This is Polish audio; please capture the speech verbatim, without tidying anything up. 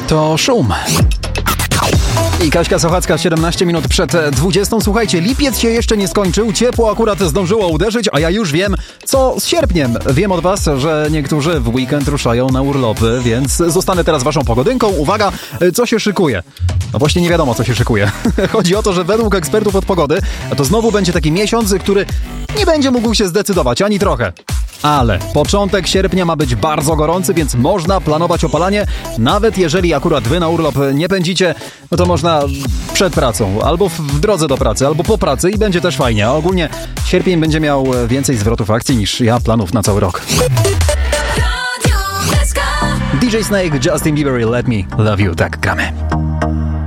To szum. I Kaśka Sochacka, siedemnaście minut przed dwudziestą. Słuchajcie, lipiec się jeszcze nie skończył, ciepło akurat zdążyło uderzyć, a ja już wiem, co z sierpniem. Wiem od was, że niektórzy w weekend ruszają na urlopy, więc zostanę teraz waszą pogodynką. Uwaga, co się szykuje? No właśnie nie wiadomo, co się szykuje. Chodzi o to, że według ekspertów od pogody to znowu będzie taki miesiąc, który nie będzie mógł się zdecydować ani trochę. Ale początek sierpnia ma być bardzo gorący, więc można planować opalanie. Nawet jeżeli akurat wy na urlop nie pędzicie, no to można przed pracą, albo w drodze do pracy, albo po pracy i będzie też fajnie. A ogólnie sierpień będzie miał więcej zwrotów akcji niż ja planów na cały rok. D J Snake, Justin Bieber i Let Me Love You. Tak gramy.